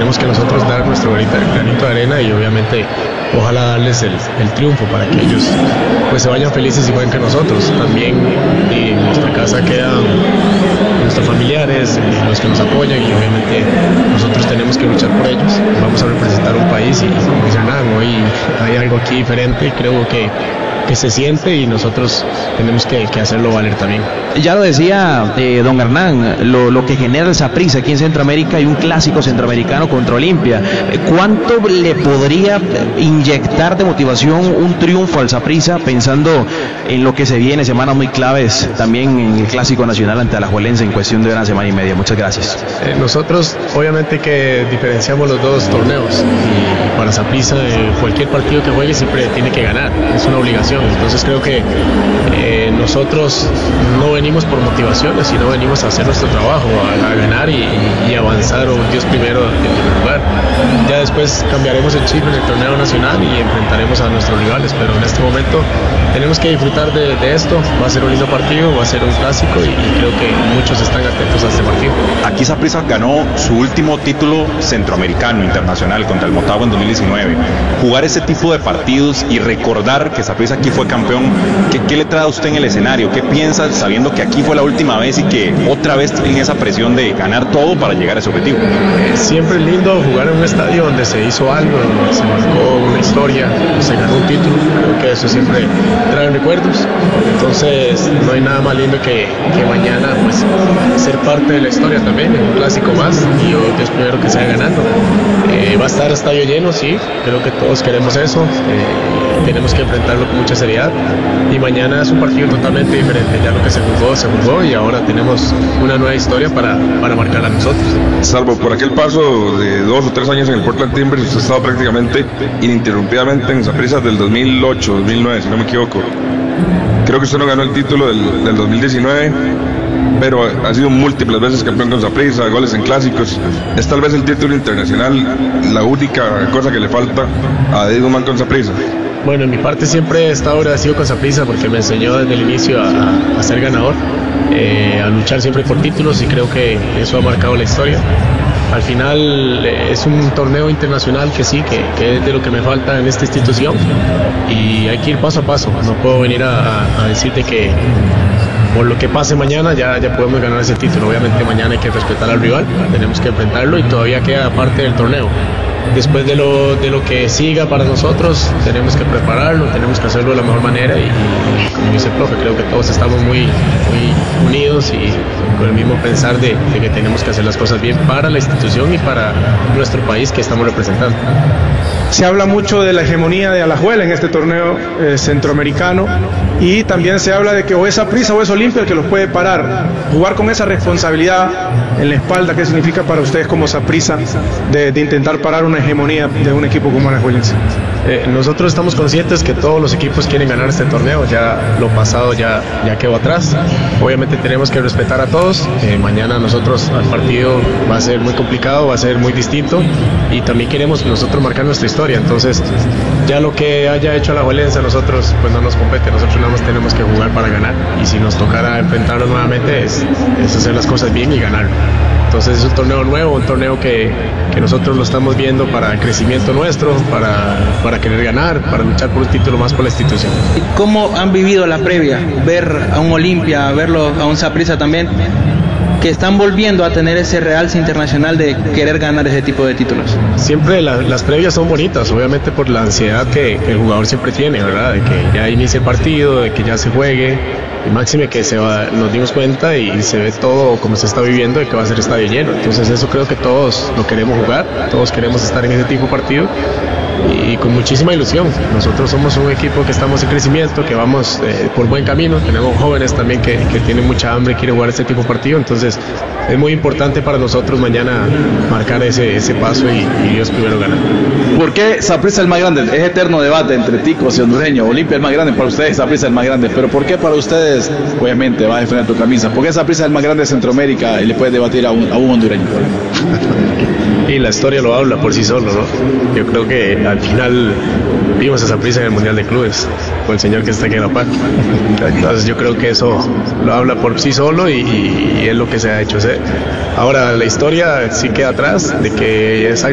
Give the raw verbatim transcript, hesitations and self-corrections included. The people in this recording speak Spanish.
tenemos que nosotros dar nuestro granito, granito de arena y obviamente ojalá darles el, el triunfo para que ellos pues se vayan felices igual que nosotros. También en nuestra casa quedan nuestros familiares, los que nos apoyan, y obviamente nosotros tenemos que luchar por ellos. Vamos a representar un país y como dice Hernán, hoy hay algo aquí diferente y creo que que se siente y nosotros tenemos que, que hacerlo valer también. Ya lo decía eh, don Hernán, lo, lo que genera el Saprissa aquí en Centroamérica y un clásico centroamericano contra Olimpia. ¿Cuánto le podría inyectar de motivación un triunfo al Saprissa, pensando en lo que se viene, semanas muy claves también en el clásico nacional ante Alajuelense en cuestión de una semana y media? Muchas gracias. Eh, nosotros obviamente que diferenciamos los dos torneos y para Saprissa eh, cualquier partido que juegue siempre tiene que ganar, es una obligación. Entonces creo que eh, nosotros no venimos por motivaciones, sino venimos a hacer nuestro trabajo, a, a ganar y, y avanzar, o Dios primero en primer lugar. Ya después cambiaremos el chip en el torneo nacional y enfrentaremos a nuestros rivales, pero en este momento tenemos que disfrutar de, de esto. Va a ser un lindo partido, va a ser un clásico y, y creo que muchos están atentos a este partido. Aquí Saprissa ganó su último título centroamericano internacional contra el Motagua en dos mil diecinueve. Jugar ese tipo de partidos y recordar que Saprissa aquí fue campeón, ¿qué, qué le trae a usted en el escenario? ¿Qué piensa sabiendo que aquí fue la última vez y que otra vez tiene esa presión de ganar todo para llegar a ese objetivo? Eh, siempre es lindo jugar en un estadio donde se hizo algo, donde se marcó una historia, se ganó un título. Creo que eso siempre trae recuerdos. Entonces no hay nada más lindo que, que mañana pues ser parte de la historia también, en un clásico más, y yo Dios primero que sea ganando. Eh, va a estar estadio lleno, sí, creo que todos queremos eso. Eh, tenemos que enfrentarlo con mucha seriedad y mañana es un partido totalmente diferente. Ya lo que se jugó, se jugó y ahora tenemos una nueva historia para, para marcarla a nosotros. Salvo por aquel paso de dos o tres años en el Portland Timbers, usted ha estado prácticamente ininterrumpidamente en Saprissa del dos mil ocho, dos mil nueve, si no me equivoco. Creo que usted no ganó el título del, del dos mil diecinueve, pero ha sido múltiples veces campeón con Saprissa, goles en clásicos. Es tal vez el título internacional la única cosa que le falta a David Guzmán con Saprissa. Bueno, en mi parte siempre he estado agradecido con Saprissa porque me enseñó desde el inicio a, a ser ganador, eh, a luchar siempre por títulos, y creo que eso ha marcado la historia. Al final eh, es un torneo internacional que sí, que, que es de lo que me falta en esta institución, y hay que ir paso a paso. No puedo venir a, a, a decirte que por lo que pase mañana ya, ya podemos ganar ese título. Obviamente mañana hay que respetar al rival, tenemos que enfrentarlo y todavía queda parte del torneo. Después de lo, de lo que siga para nosotros, tenemos que prepararlo, tenemos que hacerlo de la mejor manera, y, y como dice el profe, creo que todos estamos muy, muy unidos y con el mismo pensar de, de que tenemos que hacer las cosas bien para la institución y para nuestro país que estamos representando. Se habla mucho de la hegemonía de Alajuela en este torneo eh, centroamericano, y también se habla de que o es Saprissa o es Olimpia el que los puede parar. Jugar con esa responsabilidad en la espalda, ¿qué significa para ustedes como Saprissa de, de intentar parar una hegemonía de un equipo como Alajuelense? Eh, nosotros estamos conscientes que todos los equipos quieren ganar este torneo, ya lo pasado ya, ya quedó atrás. Obviamente tenemos que respetar a todos. Eh, mañana nosotros al partido va a ser muy complicado, va a ser muy distinto, y también queremos nosotros marcar nuestra historia. Entonces ya lo que haya hecho Alajuelense a nosotros pues no nos compete, nosotros nada más tenemos que jugar para ganar, y si nos tocara enfrentarlo nuevamente es, es hacer las cosas bien y ganarlo. Entonces es un torneo nuevo, un torneo que, que nosotros lo estamos viendo para el crecimiento nuestro, para, para querer ganar, para luchar por un título más por la institución. ¿Cómo han vivido la previa? Ver a un Olimpia, verlo a un Saprissa también, que están volviendo a tener ese realce internacional de querer ganar ese tipo de títulos. Siempre la, las previas son bonitas, obviamente por la ansiedad que, que el jugador siempre tiene, ¿verdad? De que ya inicie el partido, de que ya se juegue, y máxime que se va, nos dimos cuenta y se ve todo como se está viviendo, de que va a ser estadio lleno. Entonces eso creo que todos lo queremos jugar, todos queremos estar en ese tipo de partido, y con muchísima ilusión. Nosotros somos un equipo que estamos en crecimiento, que vamos eh, por buen camino, tenemos jóvenes también que, que tienen mucha hambre y quieren jugar este tipo de partido, entonces es muy importante para nosotros mañana marcar ese, ese paso y, y Dios primero ganar. ¿Por qué Saprissa es el más grande? Es eterno debate entre ticos y hondureños. Olimpia es el más grande, para ustedes Saprissa es el más grande, pero ¿por qué para ustedes, obviamente, vas a defender tu camisa? ¿Por qué Saprissa es el más grande de Centroamérica y le puedes debatir a un, a un hondureño? Y la historia lo habla por sí solo, ¿no? Yo creo que al final vimos a Saprissa en el Mundial de Clubes, con el señor que está aquí en la par. Entonces yo creo que eso lo habla por sí solo, y, y es lo que se ha hecho hacer. Ahora la historia sí queda atrás, de que es algo